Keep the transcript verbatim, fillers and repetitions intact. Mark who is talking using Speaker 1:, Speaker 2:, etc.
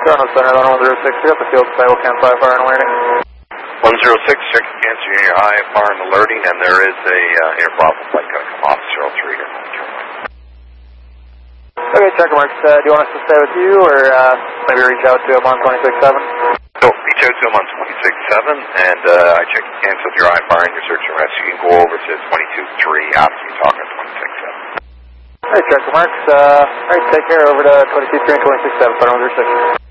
Speaker 1: Toronto Center, one zero six, you got the field side, we'll cancel I F R and alerting.
Speaker 2: one zero six, check your cancel your I F R and alerting, and there is a uh, Air Bravo flight going to come off zero three here.
Speaker 1: Okay, checker marks, uh, do you want us to stay with you, or uh, maybe reach out to him on twenty-six seven?
Speaker 2: So, reach out to him on twenty-six seven, and uh, I checked and canceled your I F R and your search and rescue. You can go over to twenty-two three after you talk on twenty-six seven.
Speaker 1: Alright, checker marks, uh, alright, take care, over to twenty-two three and twenty-six seven, one zero six.